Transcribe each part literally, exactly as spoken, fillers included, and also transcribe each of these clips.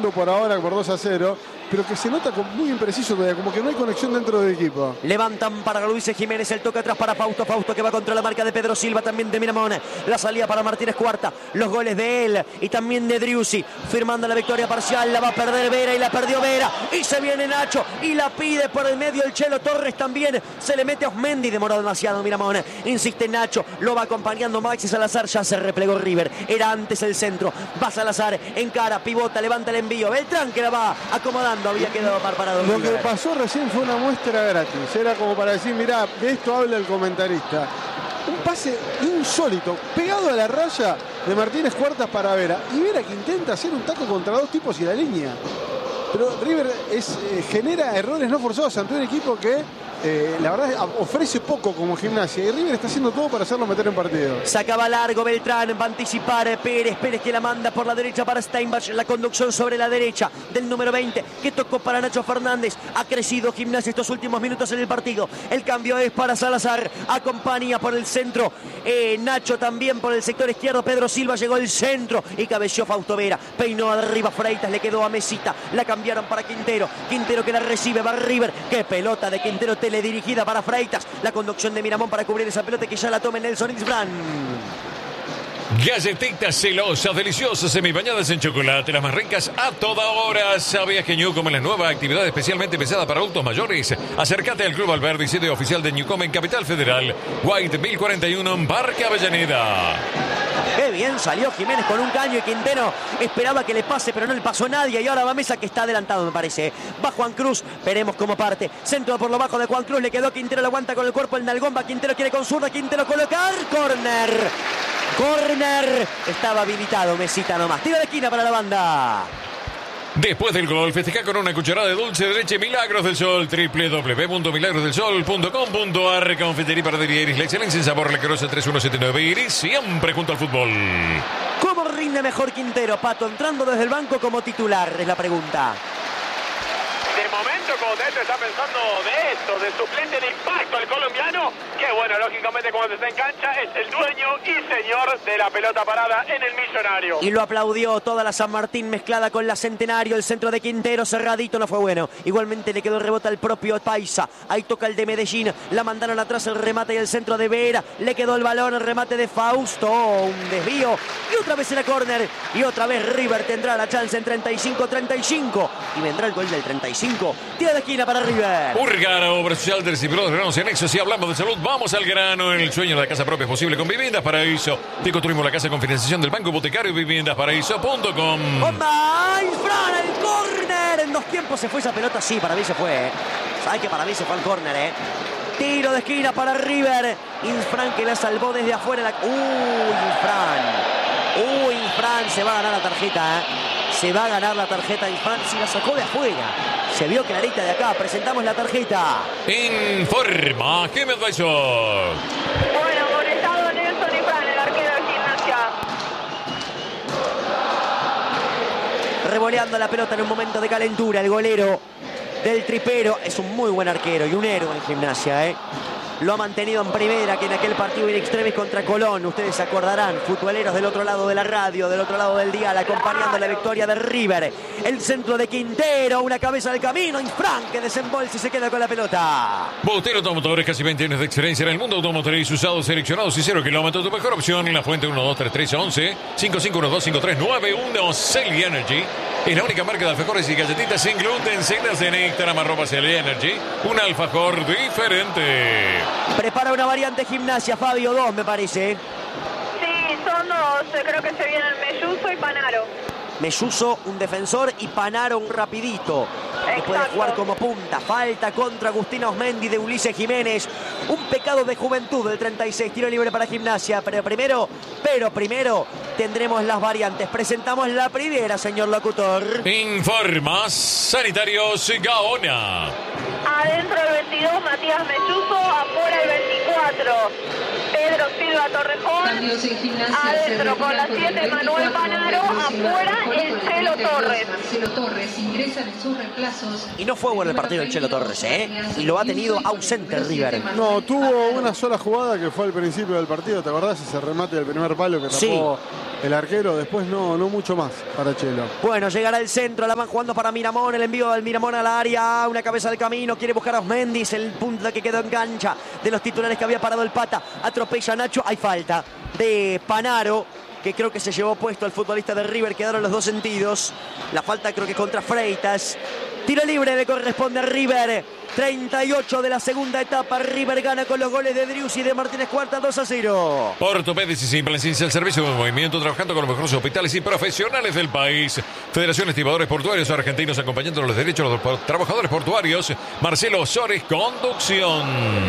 ganando por ahora por dos a cero, pero que se nota muy impreciso todavía, como que no hay conexión dentro del equipo. Levantan para Luis Jiménez, el toque atrás para Fausto, Fausto que va contra la marca de Pedro Silva, también de Miramón, la salida para Martínez Cuarta, los goles de él y también de Driussi, firmando la victoria parcial, la va a perder Vera y la perdió Vera, y se viene Nacho y la pide por el medio el Chelo Torres, también se le mete a Osmendi, demoró demasiado Miramón, insiste Nacho, lo va acompañando Maxi Salazar, ya se replegó River, era antes el centro, va Salazar, encara, pivota, levanta el envío, Beltrán que la va acomodando, había quedado parado. Lo que pasó recién fue una muestra gratis, era como para decir, mirá, de esto habla el comentarista. Un pase insólito, pegado a la raya de Martínez Cuartas para Vera, y Vera que intenta hacer un taco contra dos tipos y la línea. Pero River es, eh, genera errores no forzados ante un equipo que Eh, la verdad ofrece poco como Gimnasia, y River está haciendo todo para hacerlo meter en partido. Sacaba largo Beltrán, va a anticipar Pérez, Pérez que la manda por la derecha para Steinbach, la conducción sobre la derecha del número veinte que tocó para Nacho Fernández. Ha crecido Gimnasia estos últimos minutos en el partido, el cambio es para Salazar, acompaña por el centro eh, Nacho también por el sector izquierdo, Pedro Silva llegó el centro y cabeció Fausto Vera, peinó arriba Freitas, le quedó a Mesita, la cambiaron para Quintero, Quintero que la recibe, va River, qué pelota de Quintero, teledirigida para Freitas, la conducción de Miramón para cubrir esa pelota que ya la tome Nelson Isbrán. Galletitas celosas, deliciosas, semibañadas en chocolate, las más ricas a toda hora. ¿Sabías que Newcom es la nueva actividad especialmente pensada para adultos mayores? Acércate al Club Alberdi, sede oficial de Newcom en Capital Federal, White mil cuarenta y uno en Parque Avellaneda. Qué bien salió Jiménez con un caño y Quintero esperaba que le pase, pero no le pasó a nadie. Y ahora va Mesa que está adelantado, me parece. Va Juan Cruz, veremos cómo parte. Centro por lo bajo de Juan Cruz, le quedó Quintero, la aguanta con el cuerpo el nalgón. Va Quintero, quiere con zurda, Quintero colocar. Corner. Corner. Estaba habilitado Mesita nomás. Tiro de esquina para la banda. Después del gol, festeja con una cucharada de dulce de leche Milagros del Sol. doble u doble u doble u punto milagros del sol punto com punto a r. Confitería Panadería Iris, la excelencia en sabor, la Carosa tres uno siete nueve Iris, siempre junto al fútbol. ¿Cómo rinde mejor Quintero, Pato? Entrando desde el banco como titular, es la pregunta. De momento, Coudet está pensando de esto, de suplente de impacto el colombiano, que bueno, lógicamente cuando está en cancha es el dueño y señor de la pelota parada en el Millonario. Y lo aplaudió toda la San Martín mezclada con la Centenario, el centro de Quintero cerradito no fue bueno. Igualmente le quedó el rebote al propio Paisa, ahí toca el de Medellín, la mandaron atrás el remate y el centro de Vera, le quedó el balón, el remate de Fausto, un desvío y otra vez era córner y otra vez River tendrá la chance en treinta y cinco treinta y cinco y vendrá el gol del treinta y cinco. Tira de esquina para River. Urgara, obra social del Cibro de Renos y Anexos. Si hablamos de salud, vamos al grano. En el sueño de la casa propia es posible con Viviendas Paraíso. Tico Turismo, la casa con financiación del Banco Hipotecario y viviendas paraíso punto com. ¡Bomba! ¡Infran el córner! En dos tiempos se fue esa pelota, sí, para mí se fue. ¿eh? ¿Sabes que para mí se fue al córner, eh? Tiro de esquina para River. Infran que la salvó desde afuera. La... ¡Uy, Infran! ¡Uy, Infran! Se va a ganar la tarjeta, ¿eh? Se va a ganar la tarjeta Infran. Si la sacó de afuera. Se vio clarita de acá. Presentamos la tarjeta. Informa Jiménez Advisor. Bueno, molestado Nelson Isbrán, el arquero de Gimnasia. Revoleando la pelota en un momento de calentura. El golero del Tripero es un muy buen arquero y un héroe en Gimnasia, ¿eh? Lo ha mantenido en primera, que en aquel partido in extremis contra Colón, ustedes se acordarán, futboleros del otro lado de la radio, del otro lado del dial, acompañando la victoria de River. El centro de Quintero, una cabeza del camino, Infran que desembolsa y se queda con la pelota. Botero Automotores, casi veinte años de experiencia en el mundo automotriz, usados, seleccionados y cero kilómetros. Tu mejor opción en la fuente uno dos tres tres once cinco cinco uno dos cinco tres nueve uno. Celi Energy es la única marca de alfajores y galletitas sin gluten. Síguenos en Instagram, arroba Celi Energy, un alfajor diferente. Prepara una variante Gimnasia, Fabio, dos me parece. Sí, son dos, creo que se vienen Melluso y Panaro. Melluso, un defensor, y Panaro, un rapidito. Después de jugar como punta. Falta contra Agustina Osmendi de Ulises Jiménez. Un pecado de juventud del treinta y seis. Tiro libre para Gimnasia. Pero primero, pero primero tendremos las variantes. Presentamos la primera, señor locutor. Informa Sanitarios Gaona. Adentro el veintidós, Matías Melluso. Afuera el veinticuatro, Pedro Silva Torrejón, adentro con la siete Manuel Panaro, afuera el Chelo Torres. Marcelo Torres ingresa de sus reemplazos. Y no fue bueno el partido del Chelo Torres, ¿eh? Y lo ha tenido ausente River. No, tuvo una sola jugada que fue al principio del partido, ¿te acordás? Ese remate del primer palo que tapó Sí. el arquero, después no, no mucho más para Chelo. Bueno, llegará el centro, la van jugando para Miramón, el envío del Miramón al área, una cabeza del camino, quiere buscar a Osmendis, el punto que quedó en cancha de los titulares que había parado el Pata, atropella a Nacho, hay falta de Panaro, que creo que se llevó puesto al futbolista de River, quedaron los dos sentidos, la falta creo que contra Freitas, tiro libre le corresponde a River, treinta y ocho de la segunda etapa, River gana con los goles de Driussi y de Martínez Cuarta, dos a cero. Ortopedia y Simplencia, el servicio de movimiento, trabajando con los mejores hospitales y profesionales del país. Federación Estibadores Portuarios Argentinos, acompañando los derechos de los trabajadores portuarios. Marcelo Osores, conducción.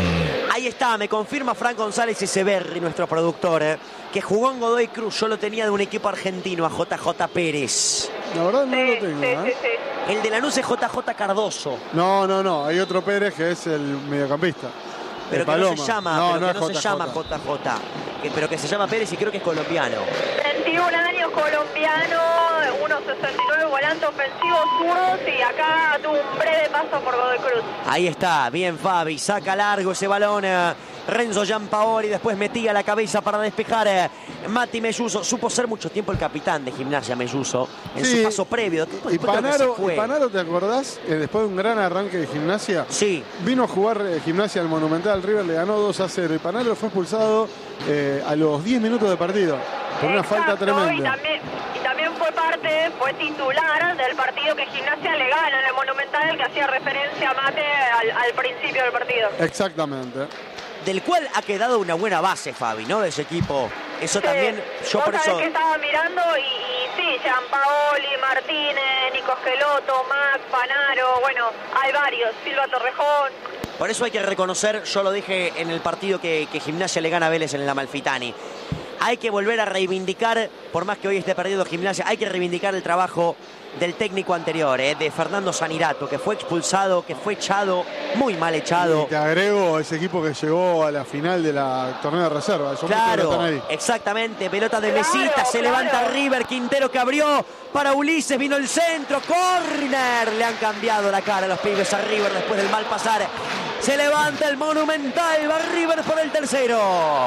Ahí está, me confirma Frank González Echeverri, nuestro productor, ¿eh? que jugó en Godoy Cruz, yo lo tenía de un equipo argentino, a J J Pérez. La verdad no Sí, lo tengo, sí, ¿eh? sí, sí. El de Lanús es J J Cardoso, No, no, no, hay otro Pérez que es el mediocampista. pero El que Paloma. no se llama, no, pero no que es no J J. se llama J J, que- pero que se llama Pérez y creo que es colombiano. veintiún años, colombiano, uno sesenta y nueve, volante ofensivo, zurdo, y acá tuvo un breve paso por Godoy Cruz. Ahí está, bien Fabi, saca largo ese balón. eh, Renzo Giampaoli, después metía la cabeza para despejar. eh, Mati Melluso, supo ser mucho tiempo el capitán de Gimnasia Melluso en Sí. su paso previo. Después Y creo que se Panaro, fue. y Panaro, ¿te acordás? Eh, después de un gran arranque de Gimnasia, Sí, vino a jugar eh, Gimnasia al Monumental, River le ganó dos a cero y Panaro fue expulsado eh, a los diez minutos de partido por una falta Exacto, tremenda. Y también, y también fue parte, fue titular del partido que Gimnasia le gana en el Monumental, el que hacía referencia a Mate al, al principio del partido. Exactamente. del cual ha quedado una buena base, Fabi, ¿no? De ese equipo. Eso Sí, también, yo vos por sabés eso... que estaba mirando y, y sí, Giampaoli, Martínez, Nico Geloto, Mac, Panaro, bueno, hay varios, Silva Torrejón. Por eso hay que reconocer, yo lo dije en el partido que, que Gimnasia le gana a Vélez en el Amalfitani. Hay que volver a reivindicar, por más que hoy esté perdido Gimnasia, hay que reivindicar el trabajo del técnico anterior, ¿eh? de Fernando Sanirato, que fue expulsado, que fue echado, muy mal echado. Y te agrego ese equipo que llegó a la final de la torneo de reserva. Esos muchos que Claro, están ahí. exactamente, pelota de Claro, Mesita, se claro. levanta River, Quintero que abrió para Ulises, vino el centro, córner, le han cambiado la cara a los pibes a River después del mal pasar. Se levanta el Monumental, va River por el tercero.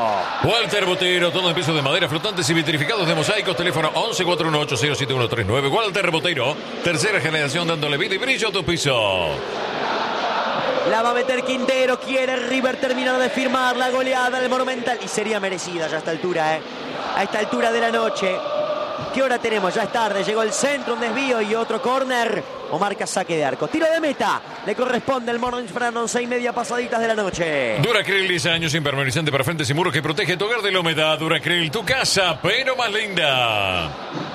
Walter Botero, todo en pisos de madera, flotantes y vitrificados de mosaicos, teléfono once cuatro uno ocho cero siete uno tres nueve. Walter Botero, tercera generación dándole vida y brillo a tu piso. La va a meter Quintero, quiere River terminar de firmar la goleada del Monumental y sería merecida ya a esta altura, ¿eh? A esta altura de la noche. ¿Qué hora tenemos? Ya es tarde, llegó el centro, un desvío y otro córner. O marca saque de arco. Tiro de meta. Le corresponde el Morning Fran, once y media pasaditas de la noche. Duracryl, diez años impermeabilizante para frentes y muros que protege tu hogar de la humedad. Duracryl, tu casa, pero más linda.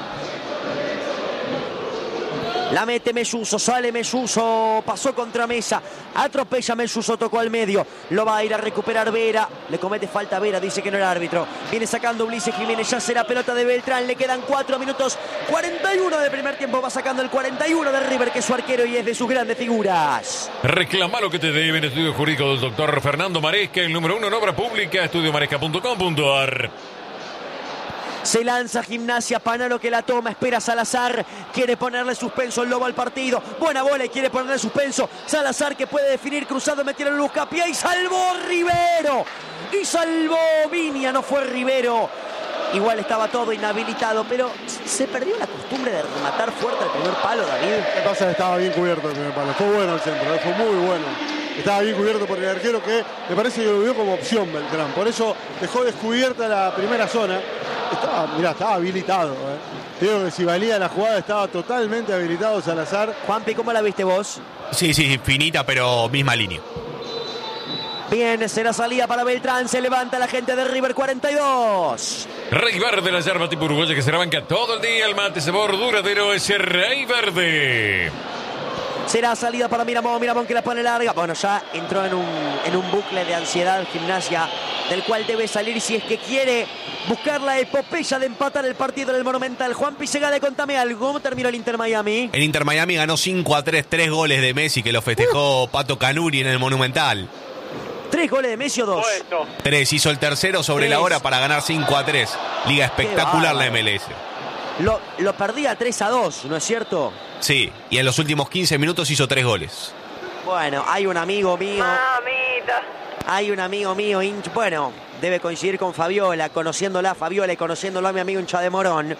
La mete Melluso, sale Melluso, pasó contra Mesa, atropella Melluso, tocó al medio, lo va a ir a recuperar Vera, le comete falta Vera, dice que no era árbitro, viene sacando Ulises Jiménez, ya será pelota de Beltrán, le quedan cuatro minutos, cuarenta y uno del primer tiempo, va sacando el cuarenta y uno de River, que es su arquero y es de sus grandes figuras. Reclama lo que te deben. Estudio jurídico del doctor Fernando Maresca, el número uno en obra pública, estudio maresca punto com punto ar. Se lanza Gimnasia, Panaro que la toma, espera Salazar, quiere ponerle suspenso el Lobo al partido, buena bola y quiere ponerle suspenso, Salazar que puede definir cruzado, metieron el buscapié y salvó Rivero, y salvó Viña, no fue Rivero, igual estaba todo inhabilitado, pero se perdió la costumbre de rematar fuerte el primer palo, David. Lo que pasa es que estaba bien cubierto el primer palo. Fue bueno el centro, ¿eh? Fue muy bueno. Estaba bien cubierto por el arquero que me parece que lo vio como opción Beltrán. Por eso dejó descubierta la primera zona. Estaba, mirá, estaba habilitado. ¿eh? Digo que si valía la jugada estaba totalmente habilitado Salazar. Juanpi, ¿cómo la viste vos? Sí, sí, finita, pero misma línea. Bien, será salida para Beltrán, se levanta la gente de River, cuarenta y dos. Rey Verde, la yerba tipo uruguaya que se la banca todo el día. El mate sabor duradero es el Rey Verde. Será salida para Miramón, Miramón que la pone larga. Bueno, ya entró en un, en un bucle de ansiedad Gimnasia, del cual debe salir si es que quiere buscar la epopeya de empatar el partido del Monumental. Juanpi Segade, contame algo. ¿Cómo terminó el Inter Miami? El Inter Miami ganó cinco a tres, tres goles de Messi que lo festejó Pato Canuri en el Monumental. ¿Tres goles de Messi o dos? Puesto. Tres, hizo el tercero sobre Tres. la hora para ganar cinco a tres. Liga espectacular la M L S. Lo, lo perdía tres a dos, ¿no es cierto? Sí, y en los últimos quince minutos hizo tres goles. Bueno, hay un amigo mío, Mamita. hay un amigo mío, hincha, bueno, debe coincidir con Fabiola, conociéndola a Fabiola y conociéndolo a mi amigo hincha de Morón,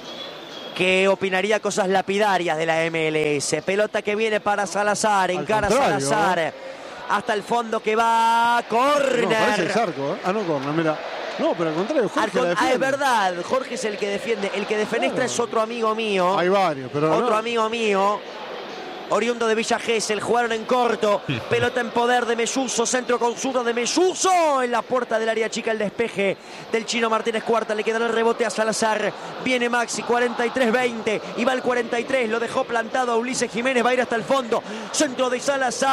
que opinaría cosas lapidarias de la M L S. Pelota que viene para Salazar, encara contrario, Salazar, ¿eh? hasta el fondo que va, No, parece el córner. Zarco, ¿eh? Ah, no, corner, mira. No, pero al contrario, Jorge Al con- la ah, es defiende. verdad, Jorge es el que defiende. El que defenestra Claro. es otro amigo mío. Hay varios, pero Otro no. amigo mío, oriundo de Villa Gesell, jugaron en corto, pelota en poder de Melluso, centro con zurdo de Melluso, en la puerta del área chica el despeje del chino Martínez Cuarta, le quedará el rebote a Salazar, viene Maxi, cuarenta y tres veinte, y va el cuarenta y tres, lo dejó plantado a Ulises Jiménez, va a ir hasta el fondo, centro de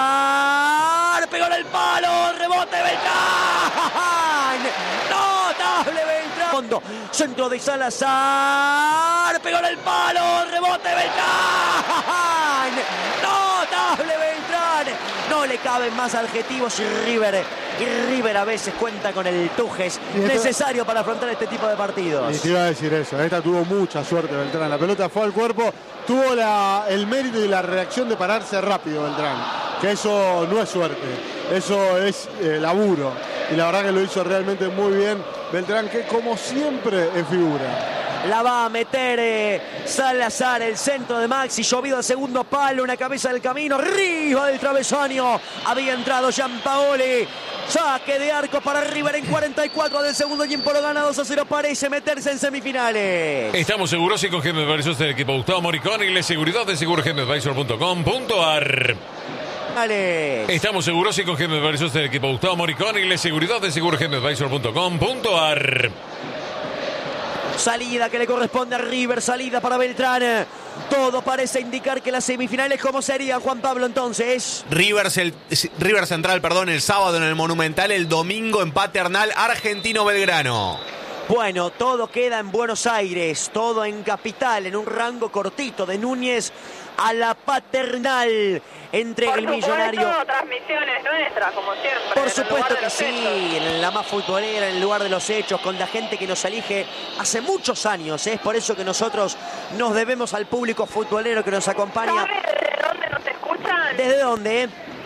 Salazar, pegó en el palo, rebote Beltrán, notable Beltrán, fondo, centro de Salazar, pegó en el palo, rebote Beltrán, notable Beltrán, no le caben más adjetivos y River, y River a veces cuenta con el tujes Y esto- necesario para afrontar este tipo de Y partidos. te iba a decir eso, esta tuvo mucha suerte Beltrán, la pelota fue al cuerpo, tuvo la, el mérito y la reacción de pararse rápido Beltrán, que eso no es suerte, eso es eh, laburo, y la verdad que lo hizo realmente muy bien Beltrán, que como siempre es figura. La va a meter eh, Salazar, el centro de Maxi, llovido al segundo palo, una cabeza del camino, arriba del travesaño, había entrado Gianpaoli, saque de arco para River en cuarenta y cuatro del segundo tiempo, lo gana dos a cero, parece meterse en semifinales. Estamos seguros y con G M Advisors del equipo Gustavo Moricón y la seguridad de seguro g m advisor punto com punto a r. Finales. Estamos seguros y con G M Advisors del equipo Gustavo Moricón y la seguridad de seguro g m advisor punto com punto a r. Salida que le corresponde a River, salida para Beltrán. Todo parece indicar que las semifinales, ¿cómo sería, Juan Pablo, entonces? River, Cel- River Central, perdón, el sábado en el Monumental, el domingo en Paternal, Argentino-Belgrano. Bueno, todo queda en Buenos Aires, todo en Capital, en un rango cortito de Núñez a la Paternal. Entrega Por el supuesto, millonario. transmisiones nuestras, como siempre. Por en el supuesto lugar de que los sí, hechos. en la más futbolera, en el lugar de los hechos, con la gente que nos elige hace muchos años. ¿eh? Es por eso que nosotros nos debemos al público futbolero que nos acompaña. ¿Sabe desde dónde nos escuchan? ¿Desde dónde? eh?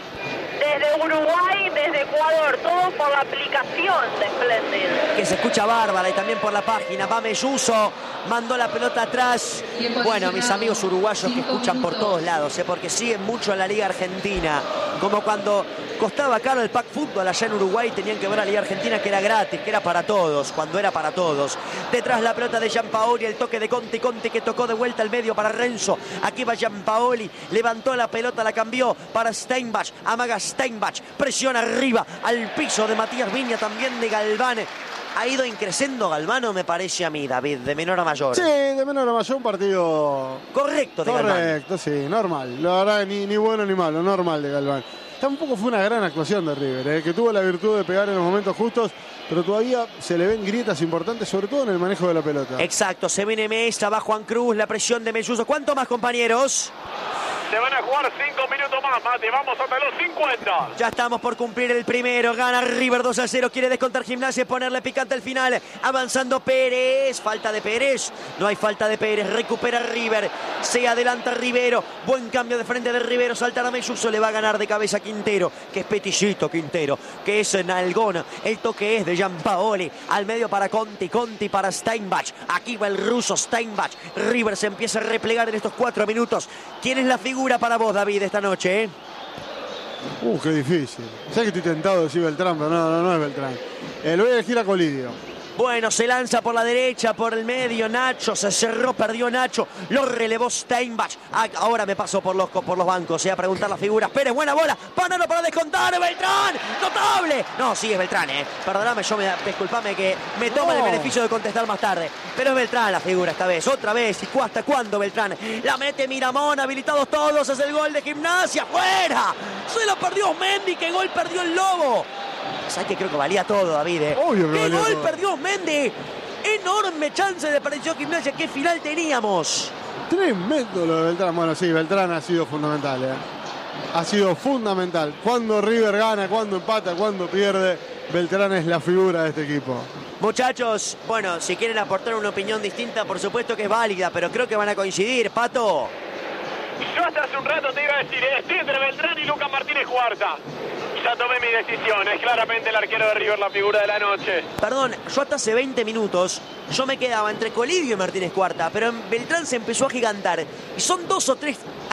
Desde Uruguay, desde Ecuador, todo por la aplicación de Splendid. Que se escucha bárbara y también por la página. Va Melluso, mandó la pelota atrás. Bueno, mis amigos uruguayos que escuchan por todos lados, ¿eh? porque siguen mucho a la Liga Argentina. Como cuando costaba caro el pack fútbol allá en Uruguay, tenían que ver a la Liga Argentina que era gratis, que era para todos, cuando era para todos. Detrás la pelota de Gianpaoli, el toque de Conti, Conti que tocó de vuelta al medio para Renzo. Aquí va Gianpaoli, levantó la pelota, la cambió para Steinbach, amaga Steinbach, presiona arriba al piso de Matías Viña, también de Galván. Ha ido increciendo Galvano, me parece a mí, David, de menor a mayor. Sí, de menor a mayor un partido Correcto de Galván. correcto, sí, normal. La verdad, ni, ni bueno ni malo, normal de Galván. Tampoco fue una gran actuación de River, ¿eh? que tuvo la virtud de pegar en los momentos justos, pero todavía se le ven grietas importantes, sobre todo en el manejo de la pelota. Exacto, se viene Mesa, va Juan Cruz, la presión de Melluso. ¿Cuánto más, compañeros? Se van a jugar cinco minutos más, Mate. Vamos hasta los cincuenta. Ya estamos por cumplir el primero. Gana River dos a cero. Quiere descontar Gimnasia y ponerle picante al final. Avanzando Pérez. Falta de Pérez. No hay falta de Pérez. Recupera River. Se adelanta Rivero. Buen cambio de frente de Rivero. Saltará Melluso. Le va a ganar de cabeza Quintero. Que es peticito Quintero. Que es Nalgona. El toque es de Gianpaoli. Al medio para Conti. Conti para Steinbach. Aquí va el ruso Steinbach. River se empieza a replegar en estos cuatro minutos. ¿Quién es la figura para vos, David, esta noche? ¿eh? Uh, qué difícil. Sé que estoy tentado de decir Beltrán, pero no, no, no es Beltrán. Eh, lo voy a elegir a Colidio. Bueno, se lanza por la derecha, por el medio, Nacho, se cerró, perdió Nacho, lo relevó Steinbach. Ah, ahora me paso por los, por los bancos, eh, a preguntar las figuras. Pérez, buena bola, Panano para descontar, Beltrán, notable. No, sí, es Beltrán, eh. Perdóname, yo me, disculpame que me toma No. el beneficio de contestar más tarde. Pero es Beltrán la figura esta vez, otra vez, y hasta cuándo Beltrán. La mete Miramón, habilitados todos, es el gol de Gimnasia, ¡fuera! Se lo perdió Mendy, qué gol perdió el Lobo. ¿Sabes que creo que valía todo, David? eh? Obvio que ¿Qué valía gol todo. perdió Mendy? Enorme chance de perdió Gimnasia. ¿Qué final teníamos? Tremendo lo de Beltrán. Bueno, sí, Beltrán ha sido fundamental. ¿eh? ha sido fundamental. Cuando River gana, cuando empata, cuando pierde, Beltrán es la figura de este equipo. Muchachos, bueno, si quieren aportar una opinión distinta, por supuesto que es válida, pero creo que van a coincidir. Pato. Yo hasta hace un rato te iba a decir, estoy entre Beltrán y Lucas Martínez Cuarta. Ya tomé mi decisión, es claramente el arquero de River la figura de la noche. Perdón, yo hasta hace veinte minutos, yo me quedaba entre Colidio y Martínez Cuarta, pero en Beltrán se empezó a gigantar. Y son dos o tres